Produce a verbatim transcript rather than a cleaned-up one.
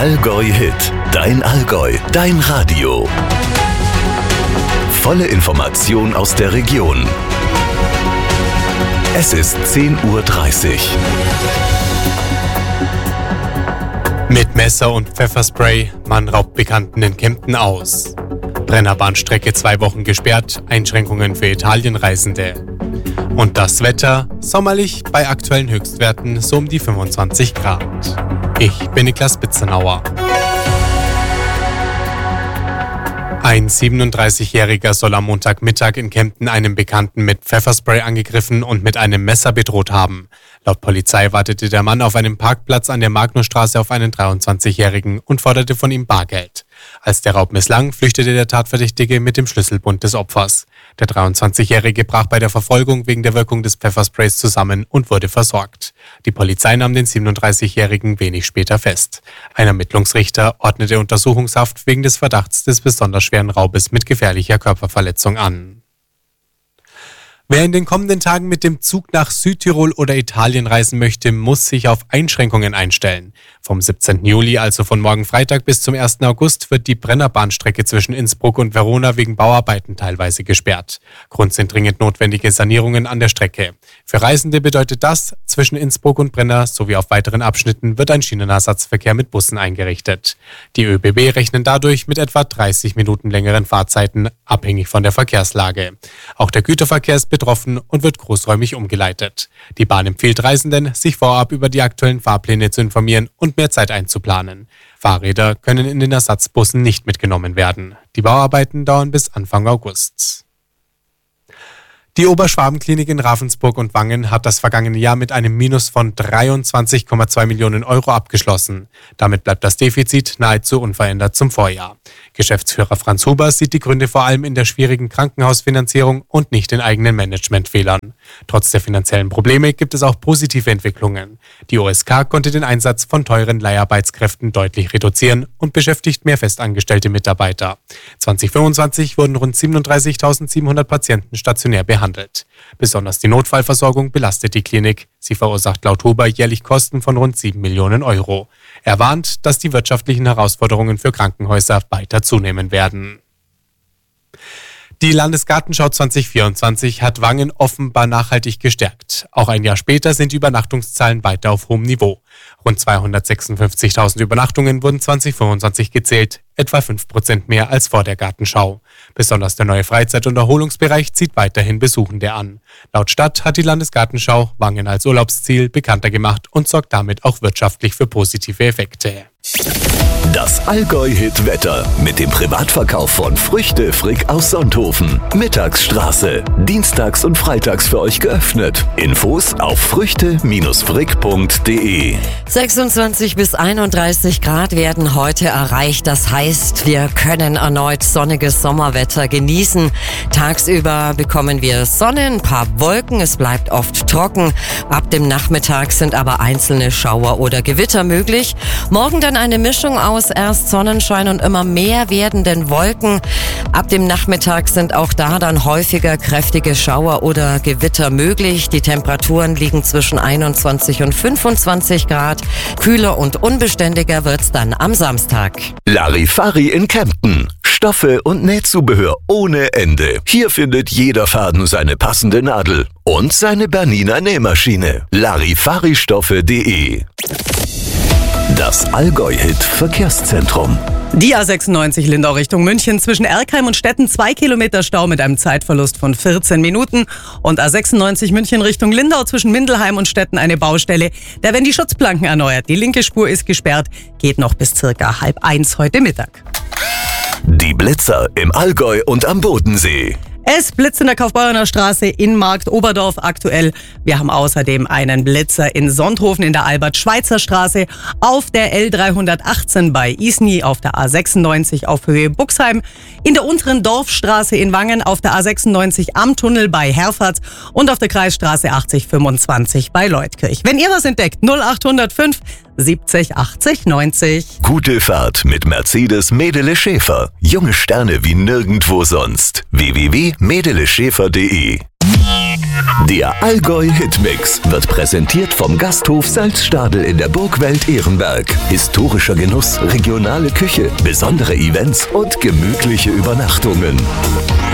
Allgäu-Hit, dein Allgäu, dein Radio. Volle Information aus der Region. Es ist zehn Uhr dreißig. Mit Messer und Pfefferspray, Mann raubt Bekannten in Kempten aus. Brennerbahnstrecke zwei Wochen gesperrt, Einschränkungen für Italienreisende. Und das Wetter, sommerlich bei aktuellen Höchstwerten so um die fünfundzwanzig Grad. Ich bin Niklas Bitzenauer. Ein siebenunddreißigjähriger soll am Montagmittag in Kempten einen Bekannten mit Pfefferspray angegriffen und mit einem Messer bedroht haben. Laut Polizei wartete der Mann auf einem Parkplatz an der Magnusstraße auf einen dreiundzwanzigjährigen und forderte von ihm Bargeld. Als der Raub misslang, flüchtete der Tatverdächtige mit dem Schlüsselbund des Opfers. Der dreiundzwanzigjährige brach bei der Verfolgung wegen der Wirkung des Pfeffersprays zusammen und wurde versorgt. Die Polizei nahm den siebenunddreißigjährigen wenig später fest. Ein Ermittlungsrichter ordnete Untersuchungshaft wegen des Verdachts des besonders schweren Raubes mit gefährlicher Körperverletzung an. Wer in den kommenden Tagen mit dem Zug nach Südtirol oder Italien reisen möchte, muss sich auf Einschränkungen einstellen. Vom siebzehnten Juli, also von morgen Freitag bis zum ersten August, wird die Brennerbahnstrecke zwischen Innsbruck und Verona wegen Bauarbeiten teilweise gesperrt. Grund sind dringend notwendige Sanierungen an der Strecke. Für Reisende bedeutet das, zwischen Innsbruck und Brenner sowie auf weiteren Abschnitten wird ein Schienenersatzverkehr mit Bussen eingerichtet. Die ÖBB rechnen dadurch mit etwa dreißig Minuten längeren Fahrzeiten, abhängig von der Verkehrslage. Auch der Güterverkehr ist betroffen und wird großräumig umgeleitet. Die Bahn empfiehlt Reisenden, sich vorab über die aktuellen Fahrpläne zu informieren und mehr Zeit einzuplanen. Fahrräder können in den Ersatzbussen nicht mitgenommen werden. Die Bauarbeiten dauern bis Anfang August. Die Oberschwabenklinik in Ravensburg und Wangen hat das vergangene Jahr mit einem Minus von dreiundzwanzig Komma zwei Millionen Euro abgeschlossen. Damit bleibt das Defizit nahezu unverändert zum Vorjahr. Geschäftsführer Franz Huber sieht die Gründe vor allem in der schwierigen Krankenhausfinanzierung und nicht in eigenen Managementfehlern. Trotz der finanziellen Probleme gibt es auch positive Entwicklungen. Die O S K konnte den Einsatz von teuren Leiharbeitskräften deutlich reduzieren und beschäftigt mehr festangestellte Mitarbeiter. zwanzig fünfundzwanzig wurden rund siebenunddreißigtausendsiebenhundert Patienten stationär behandelt. Handelt. Besonders die Notfallversorgung belastet die Klinik. Sie verursacht laut Huber jährlich Kosten von rund sieben Millionen Euro. Er warnt, dass die wirtschaftlichen Herausforderungen für Krankenhäuser weiter zunehmen werden. Die Landesgartenschau zwanzig vierundzwanzig hat Wangen offenbar nachhaltig gestärkt. Auch ein Jahr später sind die Übernachtungszahlen weiter auf hohem Niveau. Rund zweihundertsechsundfünfzigtausend Übernachtungen wurden zwanzig fünfundzwanzig gezählt, etwa fünf Prozent mehr als vor der Gartenschau. Besonders der neue Freizeit- und Erholungsbereich zieht weiterhin Besuchende an. Laut Stadt hat die Landesgartenschau Wangen als Urlaubsziel bekannter gemacht und sorgt damit auch wirtschaftlich für positive Effekte. Das Allgäu-Hit-Wetter mit dem Privatverkauf von Früchte Frick aus Sonthofen. Mittagsstraße. Dienstags und freitags für euch geöffnet. Infos auf früchte frick punkt de. sechsundzwanzig bis einunddreißig Grad werden heute erreicht. Das heißt, wir können erneut sonniges Sommerwetter genießen. Tagsüber bekommen wir Sonne, ein paar Wolken. Es bleibt oft trocken. Ab dem Nachmittag sind aber einzelne Schauer oder Gewitter möglich. Morgen dann eine Mischung aus erst Sonnenschein und immer mehr werdenden Wolken. Ab dem Nachmittag sind auch da dann häufiger kräftige Schauer oder Gewitter möglich. Die Temperaturen liegen zwischen einundzwanzig und fünfundzwanzig Grad. Kühler und unbeständiger wird's dann am Samstag. Larifari in Kempten. Stoffe und Nähzubehör ohne Ende. Hier findet jeder Faden seine passende Nadel und seine Bernina Nähmaschine. Larifaristoffe punkt de. Das Allgäu-Hit-Verkehrszentrum. Die A sechsundneunzig Lindau Richtung München zwischen Erkheim und Stetten zwei Kilometer Stau mit einem Zeitverlust von vierzehn Minuten. Und A sechsundneunzig München Richtung Lindau zwischen Mindelheim und Stetten eine Baustelle. Da werden die Schutzplanken erneuert. Die linke Spur ist gesperrt, geht noch bis circa halb eins heute Mittag. Die Blitzer im Allgäu und am Bodensee. Es blitzt in der Kaufbeurener Straße in Markt Oberdorf aktuell. Wir haben außerdem einen Blitzer in Sonthofen in der Albert-Schweitzer-Straße, auf der L dreihundertachtzehn bei Isny, auf der A sechsundneunzig auf Höhe Buxheim, in der unteren Dorfstraße in Wangen, auf der A sechsundneunzig am Tunnel bei Herfahrt und auf der Kreisstraße achtzig fünfundzwanzig bei Leutkirch. Wenn ihr was entdeckt, null acht null fünf siebzig achtzig neunzig. Gute Fahrt mit Mercedes Medele Schäfer. Junge Sterne wie nirgendwo sonst. w w w punkt medele schäfer punkt de Der Allgäu Hitmix wird präsentiert vom Gasthof Salzstadel in der Burgwelt Ehrenberg. Historischer Genuss, regionale Küche, besondere Events und gemütliche Übernachtungen.